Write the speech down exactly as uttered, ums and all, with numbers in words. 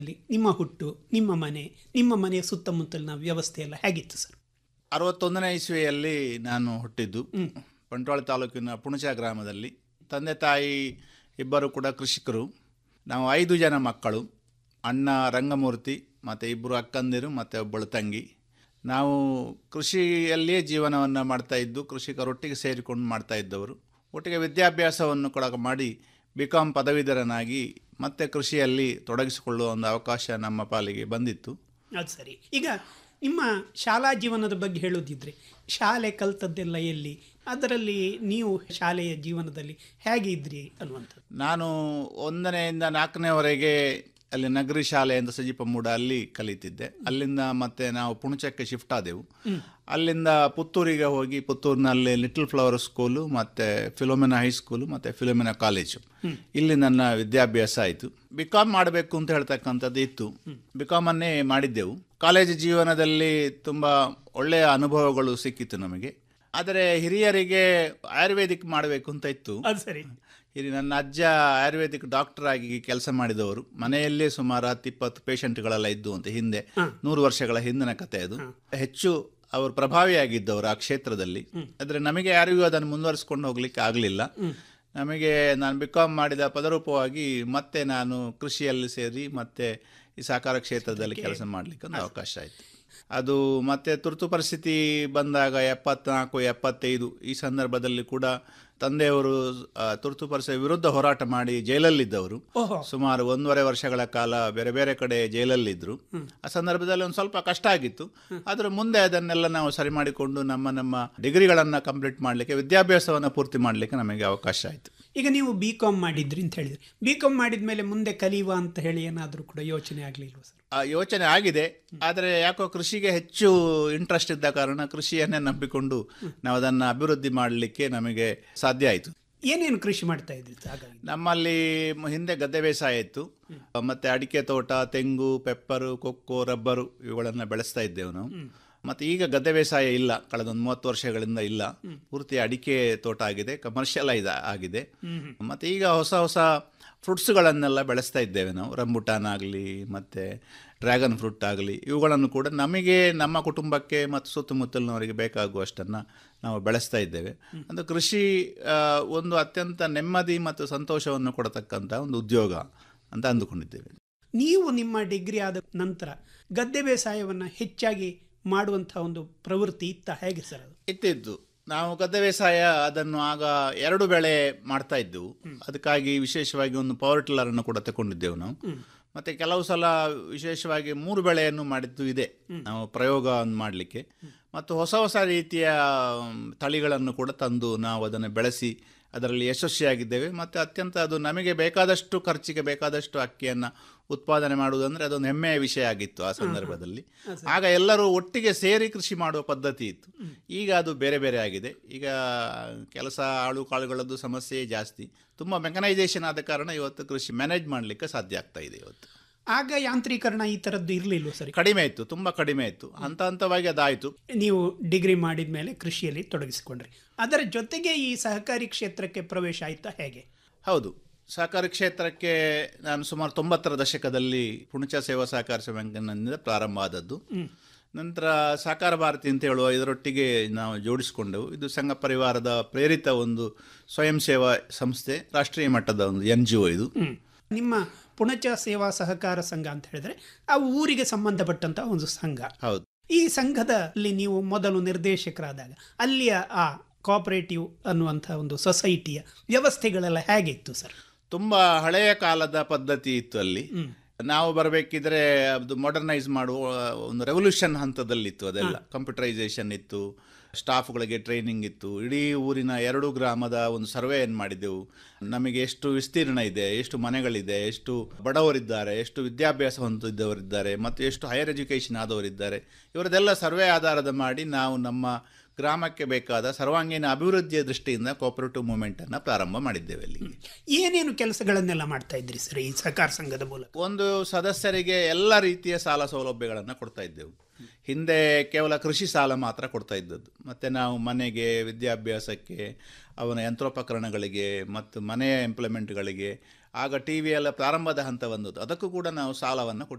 ಅಲ್ಲಿ ನಿಮ್ಮ ಹುಟ್ಟು, ನಿಮ್ಮ ಮನೆ, ನಿಮ್ಮ ಮನೆಯ ಸುತ್ತಮುತ್ತಲಿನ ವ್ಯವಸ್ಥೆ ಎಲ್ಲ ಹೇಗಿತ್ತು ಸರ್? ಅರವತ್ತೊಂದನೇ ಇಸ್ವಿಯಲ್ಲಿ ನಾನು ಹುಟ್ಟಿದ್ದು ಬಂಟ್ವಾಳ ತಾಲೂಕಿನ ಪುಣಚ ಗ್ರಾಮದಲ್ಲಿ. ತಂದೆ ತಾಯಿ ಇಬ್ಬರು ಕೂಡ ಕೃಷಿಕರು. ನಾವು ಐದು ಜನ ಮಕ್ಕಳು, ಅಣ್ಣ ರಂಗಮೂರ್ತಿ ಮತ್ತು ಇಬ್ಬರು ಅಕ್ಕಂದಿರು ಮತ್ತು ಒಬ್ಬಳು ತಂಗಿ. ನಾವು ಕೃಷಿಯಲ್ಲಿಯೇ ಜೀವನವನ್ನು ಮಾಡ್ತಾಯಿದ್ದು, ಕೃಷಿಕರೊಟ್ಟಿಗೆ ಸೇರಿಕೊಂಡು ಮಾಡ್ತಾ ಇದ್ದವರು. ಒಟ್ಟಿಗೆ ವಿದ್ಯಾಭ್ಯಾಸವನ್ನು ಕೂಡ ಮಾಡಿ ಬಿ ಕಾಮ್ ಪದವೀಧರನಾಗಿ ಮತ್ತೆ ಕೃಷಿಯಲ್ಲಿ ತೊಡಗಿಸಿಕೊಳ್ಳುವ ಒಂದು ಅವಕಾಶ ನಮ್ಮ ಪಾಲಿಗೆ ಬಂದಿತ್ತು. ಅದು ಸರಿ. ಈಗ ನಿಮ್ಮ ಶಾಲಾ ಜೀವನದ ಬಗ್ಗೆ ಹೇಳೋದಿದ್ರೆ, ಶಾಲೆ ಕಲ್ತದ್ದೆಲ್ಲ ಎಲ್ಲಿ, ಅದರಲ್ಲಿ ನೀವು ಶಾಲೆಯ ಜೀವನದಲ್ಲಿ ಹೇಗೆ ಇದ್ರಿ ಅನ್ನುವಂಥದ್ದು? ನಾನು ಒಂದನೆಯಿಂದ ನಾಲ್ಕನೇವರೆಗೆ ಅಲ್ಲಿ ನಗರಿ ಶಾಲೆ ಅಂತ ಸಜಿಪಮೂಡ ಅಲ್ಲಿ ಕಲಿತಿದ್ದೆ. ಅಲ್ಲಿಂದ ಮತ್ತೆ ನಾವು ಪುಣಚಕ್ಕೆ ಶಿಫ್ಟ್ ಆದೆವು. ಅಲ್ಲಿಂದ ಪುತ್ತೂರಿಗೆ ಹೋಗಿ ಪುತ್ತೂರಿನಲ್ಲಿ ಲಿಟಲ್ ಫ್ಲವರ್ ಸ್ಕೂಲು ಮತ್ತು ಫಿಲೋಮಿನಾ ಹೈಸ್ಕೂಲು ಮತ್ತು ಫಿಲೋಮಿನಾ ಕಾಲೇಜು, ಇಲ್ಲಿ ನನ್ನ ವಿದ್ಯಾಭ್ಯಾಸ ಆಯಿತು. ಬಿ ಕಾಮ್ ಮಾಡಬೇಕು ಅಂತ ಹೇಳ್ತಕ್ಕಂಥದ್ದು ಇತ್ತು. ಬಿ ಕಾಮನ್ನೇ ಮಾಡಿದ್ದೆವು. ಕಾಲೇಜು ಜೀವನದಲ್ಲಿ ತುಂಬ ಒಳ್ಳೆಯ ಅನುಭವಗಳು ಸಿಕ್ಕಿತ್ತು ನಮಗೆ. ಆದರೆ ಹಿರಿಯರಿಗೆ ಆಯುರ್ವೇದಿಕ್ ಮಾಡಬೇಕು ಅಂತ ಇತ್ತು. ಅದು ಸರಿ. ಇಲ್ಲಿ ನನ್ನ ಅಜ್ಜ ಆಯುರ್ವೇದಿಕ್ ಡಾಕ್ಟರ್ ಆಗಿ ಕೆಲಸ ಮಾಡಿದವರು. ಮನೆಯಲ್ಲೇ ಸುಮಾರು ಹತ್ತು ಇಪ್ಪತ್ತು ಪೇಷಂಟ್ಗಳೆಲ್ಲ ಇದ್ದು ಅಂತ ಹಿಂದೆ, ನೂರು ವರ್ಷಗಳ ಹಿಂದಿನ ಕಥೆ ಅದು. ಹೆಚ್ಚು ಅವರು ಪ್ರಭಾವಿಯಾಗಿದ್ದವರು ಆ ಕ್ಷೇತ್ರದಲ್ಲಿ. ಆದರೆ ನಮಗೆ ಯಾರಿಗೂ ಅದನ್ನು ಮುಂದುವರಿಸ್ಕೊಂಡು ಹೋಗ್ಲಿಕ್ಕೆ ಆಗಲಿಲ್ಲ. ನಮಗೆ ನಾನು ಬಿ ಕಾಮ್ ಮಾಡಿದ ಪದರೂಪವಾಗಿ ಮತ್ತೆ ನಾನು ಕೃಷಿಯಲ್ಲಿ ಸೇರಿ ಮತ್ತೆ ಈ ಸಹಕಾರ ಕ್ಷೇತ್ರದಲ್ಲಿ ಕೆಲಸ ಮಾಡಲಿಕ್ಕೆ ಒಂದು ಅವಕಾಶ ಆಯಿತು. ಅದು ಮತ್ತೆ ತುರ್ತು ಪರಿಸ್ಥಿತಿ ಬಂದಾಗ ಎಪ್ಪತ್ನಾಲ್ಕು ಎಪ್ಪತ್ತೈದು ಈ ಸಂದರ್ಭದಲ್ಲಿ ಕೂಡ ತಂದೆಯವರು ತುರ್ತು ಪರಿಸ್ಥಿತಿ ವಿರುದ್ಧ ಹೋರಾಟ ಮಾಡಿ ಜೈಲಲ್ಲಿದ್ದವರು. ಸುಮಾರು ಒಂದೂವರೆ ವರ್ಷಗಳ ಕಾಲ ಬೇರೆ ಬೇರೆ ಕಡೆ ಜೈಲಲ್ಲಿದ್ದರು. ಆ ಸಂದರ್ಭದಲ್ಲಿ ಒಂದು ಸ್ವಲ್ಪ ಕಷ್ಟ ಆಗಿತ್ತು. ಅದರ ಮುಂದೆ ಅದನ್ನೆಲ್ಲ ನಾವು ಸರಿ ಮಾಡಿಕೊಂಡು ನಮ್ಮ ನಮ್ಮ ಡಿಗ್ರಿಗಳನ್ನು ಕಂಪ್ಲೀಟ್ ಮಾಡಲಿಕ್ಕೆ, ವಿದ್ಯಾಭ್ಯಾಸವನ್ನು ಪೂರ್ತಿ ಮಾಡಲಿಕ್ಕೆ ನಮಗೆ ಅವಕಾಶ ಆಯಿತು. ಈಗ ನೀವು ಬಿ ಕಾಮ್ ಮಾಡಿದ್ರಿ ಅಂತ ಹೇಳಿದ್ರಿ. ಬಿ ಕಾಮ್ ಮಾಡಿದ ಮೇಲೆ ಮುಂದೆ ಕಲಿಯುವ ಅಂತ ಹೇಳಿ ಏನಾದರೂ ಕೂಡ ಯೋಚನೆ ಆಗಲಿಲ್ವ ಸರ್? ಆ ಯೋಚನೆ ಆಗಿದೆ, ಆದರೆ ಯಾಕೋ ಕೃಷಿಗೆ ಹೆಚ್ಚು ಇಂಟ್ರೆಸ್ಟ್ ಇದ್ದ ಕಾರಣ ಕೃಷಿಯನ್ನೇ ನಂಬಿಕೊಂಡು ನಾವು ಅದನ್ನು ಅಭಿವೃದ್ಧಿ ಮಾಡಲಿಕ್ಕೆ ನಮಗೆ ಸಾಧ್ಯ ಆಯಿತು. ಏನೇನು ಕೃಷಿ ಮಾಡ್ತಾ ಇದ್ರಿ ಹಾಗಾಗಿ? ನಮ್ಮಲ್ಲಿ ಹಿಂದೆ ಗದ್ದೆ ಬೇಸಾಯ ಇತ್ತು. ಮತ್ತು ಅಡಿಕೆ ತೋಟ, ತೆಂಗು, ಪೆಪ್ಪರು, ಕೊಕ್ಕೋ, ರಬ್ಬರು ಇವುಗಳನ್ನು ಬೆಳೆಸ್ತಾ ಇದ್ದೇವೆ ನಾವು. ಮತ್ತು ಈಗ ಗದ್ದೆ ಬೇಸಾಯ ಇಲ್ಲ, ಕಳೆದ ಒಂದು ಮೂವತ್ತು ವರ್ಷಗಳಿಂದ ಇಲ್ಲ. ಪೂರ್ತಿ ಅಡಿಕೆ ತೋಟ ಆಗಿದೆ, ಕಮರ್ಷಿಯಲೈಸ್ ಆಗಿದೆ. ಮತ್ತು ಈಗ ಹೊಸ ಹೊಸ ಫ್ರೂಟ್ಸ್ಗಳನ್ನೆಲ್ಲ ಬೆಳೆಸ್ತಾ ಇದ್ದೇವೆ ನಾವು. ರಂಬುಟಾನ್ ಆಗಲಿ ಮತ್ತು ಡ್ರ್ಯಾಗನ್ ಫ್ರೂಟ್ ಆಗಲಿ, ಇವುಗಳನ್ನು ಕೂಡ ನಮಗೆ, ನಮ್ಮ ಕುಟುಂಬಕ್ಕೆ ಮತ್ತು ಸುತ್ತಮುತ್ತಲಿನವರಿಗೆ ಬೇಕಾಗುವಷ್ಟನ್ನು ನಾವು ಬೆಳೆಸ್ತಾ ಇದ್ದೇವೆ. ಅಂದರೆ ಕೃಷಿ ಒಂದು ಅತ್ಯಂತ ನೆಮ್ಮದಿ ಮತ್ತು ಸಂತೋಷವನ್ನು ಕೊಡತಕ್ಕಂಥ ಒಂದು ಉದ್ಯೋಗ ಅಂತ ಅಂದುಕೊಂಡಿದ್ದೇವೆ. ನೀವು ನಿಮ್ಮ ಡಿಗ್ರಿ ಆದ ನಂತರ ಗದ್ದೆ ಬೇಸಾಯವನ್ನು ಹೆಚ್ಚಾಗಿ ಮಾಡುವಂಥ ಒಂದು ಪ್ರವೃತ್ತಿ ಇತ್ತ, ಹೇಗೆ ಸರ್ ಅದು? ಇತ್ತಿದ್ದು ನಾವು ಗದ್ದೆ ಬೇಸಾಯ ಅದನ್ನು ಆಗ ಎರಡು ಬೆಳೆ ಮಾಡ್ತಾ ಇದ್ದೆವು. ಅದಕ್ಕಾಗಿ ವಿಶೇಷವಾಗಿ ಒಂದು ಪವರ್ ಟಿಲ್ಲರನ್ನು ಕೂಡ ತಗೊಂಡಿದ್ದೆವು ನಾವು. ಮತ್ತು ಕೆಲವು ಸಲ ವಿಶೇಷವಾಗಿ ಮೂರು ಬೆಳೆಯನ್ನು ಮಾಡಿದ್ದು ಇದೆ ನಾವು ಪ್ರಯೋಗವನ್ನು ಮಾಡಲಿಕ್ಕೆ. ಮತ್ತು ಹೊಸ ಹೊಸ ರೀತಿಯ ತಳಿಗಳನ್ನು ಕೂಡ ತಂದು ನಾವು ಅದನ್ನು ಬೆಳೆಸಿ ಅದರಲ್ಲಿ ಯಶಸ್ವಿಯಾಗಿದ್ದೇವೆ. ಮತ್ತು ಅತ್ಯಂತ ಅದು ನಮಗೆ ಬೇಕಾದಷ್ಟು ಖರ್ಚಿಗೆ ಬೇಕಾದಷ್ಟು ಅಕ್ಕಿಯನ್ನು ಉತ್ಪಾದನೆ ಮಾಡುವುದಂದರೆ ಅದೊಂದು ಹೆಮ್ಮೆಯ ವಿಷಯ ಆಗಿತ್ತು ಆ ಸಂದರ್ಭದಲ್ಲಿ. ಆಗ ಎಲ್ಲರೂ ಒಟ್ಟಿಗೆ ಸೇರಿ ಕೃಷಿ ಮಾಡುವ ಪದ್ಧತಿ ಇತ್ತು. ಈಗ ಅದು ಬೇರೆ ಬೇರೆ ಆಗಿದೆ. ಈಗ ಕೆಲಸ ಆಳು ಕಾಳುಗಳದ್ದು ಸಮಸ್ಯೆ ಜಾಸ್ತಿ, ತುಂಬ ಮೆಕನೈಸೇಷನ್ ಆದ ಕಾರಣ ಇವತ್ತು ಕೃಷಿ ಮ್ಯಾನೇಜ್ ಮಾಡಲಿಕ್ಕೆ ಸಾಧ್ಯ ಆಗ್ತಾ ಇದೆ. ಇವತ್ತು ಆಗ ಯಾಂತ್ರೀಕರಣ ಈ ಥರದ್ದು ಇರಲಿಲ್ಲ ಸರಿ? ಕಡಿಮೆ ಇತ್ತು, ತುಂಬ ಕಡಿಮೆ ಇತ್ತು. ಹಂತ ಹಂತವಾಗಿ ಅದಾಯಿತು. ನೀವು ಡಿಗ್ರಿ ಮಾಡಿದ ಮೇಲೆ ಕೃಷಿಯಲ್ಲಿ ತೊಡಗಿಸಿಕೊಂಡ್ರಿ. ಅದರ ಜೊತೆಗೆ ಈ ಸಹಕಾರಿ ಕ್ಷೇತ್ರಕ್ಕೆ ಪ್ರವೇಶ ಆಯಿತಾ, ಹೇಗೆ? ಹೌದು, ಸಹಕಾರಿ ಕ್ಷೇತ್ರಕ್ಕೆ ನಾನು ಸುಮಾರು ತೊಂಬತ್ತರ ದಶಕದಲ್ಲಿ ಪುಣಚ ಸೇವಾ ಸಹಕಾರಿ ಬ್ಯಾಂಕಿನಿಂದ ಪ್ರಾರಂಭ ಆದದ್ದು. ನಂತರ ಸಹಕಾರ ಭಾರತಿ ಅಂತ ಹೇಳುವ ಇದರೊಟ್ಟಿಗೆ ನಾವು ಜೋಡಿಸಿಕೊಂಡೆವು. ಇದು ಸಂಘ ಪರಿವಾರದ ಪ್ರೇರಿತ ಒಂದು ಸ್ವಯಂ ಸೇವಾ ಸಂಸ್ಥೆ, ರಾಷ್ಟ್ರೀಯ ಮಟ್ಟದ ಒಂದು ಎನ್ ಜಿ ಒ ಇದು. ನಿಮ್ಮ ಪುಣಚ ಸೇವಾ ಸಹಕಾರ ಸಂಘ ಅಂತ ಹೇಳಿದ್ರೆ ಆ ಊರಿಗೆ ಸಂಬಂಧಪಟ್ಟಂತ ಒಂದು ಸಂಘ. ಹೌದು. ಈ ಸಂಘದಲ್ಲಿ ನೀವು ಮೊದಲು ನಿರ್ದೇಶಕರಾದಾಗ ಅಲ್ಲಿಯ ಆ ಕೋಆಪರೇಟಿವ್ ಅನ್ನುವಂಥ ಒಂದು ಸೊಸೈಟಿಯ ವ್ಯವಸ್ಥೆಗಳೆಲ್ಲ ಹೇಗಿತ್ತು ಸರ್? ತುಂಬ ಹಳೆಯ ಕಾಲದ ಪದ್ಧತಿ ಇತ್ತು ಅಲ್ಲಿ. ನಾವು ಬರಬೇಕಿದ್ರೆ ಅದು ಮಾಡರ್ನೈಸ್ ಮಾಡುವ ಒಂದು ರೆವಲ್ಯೂಷನ್ ಹಂತದಲ್ಲಿತ್ತು. ಅದೆಲ್ಲ ಕಂಪ್ಯೂಟರೈಸೇಷನ್ ಇತ್ತು, ಸ್ಟಾಫ್ಗಳಿಗೆ ಟ್ರೈನಿಂಗ್ ಇತ್ತು. ಇಡೀ ಊರಿನ ಎರಡು ಗ್ರಾಮದ ಒಂದು ಸರ್ವೆಯನ್ನು ಮಾಡಿದೆವು. ನಮಗೆ ಎಷ್ಟು ವಿಸ್ತೀರ್ಣ ಇದೆ, ಎಷ್ಟು ಮನೆಗಳಿದೆ, ಎಷ್ಟು ಬಡವರಿದ್ದಾರೆ, ಎಷ್ಟು ವಿದ್ಯಾಭ್ಯಾಸ ಹೊಂದಿದ್ದವರಿದ್ದಾರೆ ಮತ್ತು ಎಷ್ಟು ಹೈಯರ್ ಎಜುಕೇಷನ್ ಆದವರಿದ್ದಾರೆ, ಇವರದೆಲ್ಲ ಸರ್ವೆ ಆಧಾರದ ಮಾಡಿ ನಾವು ನಮ್ಮ ಗ್ರಾಮಕ್ಕೆ ಬೇಕಾದ ಸರ್ವಾಂಗೀಣ ಅಭಿವೃದ್ಧಿಯ ದೃಷ್ಟಿಯಿಂದ ಕೋಆಪರೇಟಿವ್ ಮೂವ್ಮೆಂಟನ್ನು ಪ್ರಾರಂಭ ಮಾಡಿದ್ದೇವೆ. ಅಲ್ಲಿ ಏನೇನು ಕೆಲಸಗಳನ್ನೆಲ್ಲ ಮಾಡ್ತಾ ಇದ್ರಿ ಸರ್ ಈ ಸಹಕಾರ ಸಂಘದ ಮೂಲಕ? ಒಂದು ಸದಸ್ಯರಿಗೆ ಎಲ್ಲ ರೀತಿಯ ಸಾಲ ಸೌಲಭ್ಯಗಳನ್ನು ಕೊಡ್ತಾ ಇದ್ದೆವು. ಹಿಂದೆ ಕೇವಲ ಕೃಷಿ ಸಾಲ ಮಾತ್ರ ಕೊಡ್ತಾ ಇದ್ದದ್ದು. ಮತ್ತು ನಾವು ಮನೆಗೆ, ವಿದ್ಯಾಭ್ಯಾಸಕ್ಕೆ, ಅವನ ಯಂತ್ರೋಪಕರಣಗಳಿಗೆ ಮತ್ತು ಮನೆಯ ಇಂಪ್ಲಿಮೆಂಟ್ಗಳಿಗೆ ಆಗ ಟಿವಿಯಲ್ಲ ಪ್ರಾರಂಭದ ಹಂತ ಬಂದದ್ದು, ಅದಕ್ಕೂ ಕೂಡ ನಾವು ಸಾಲವನ್ನು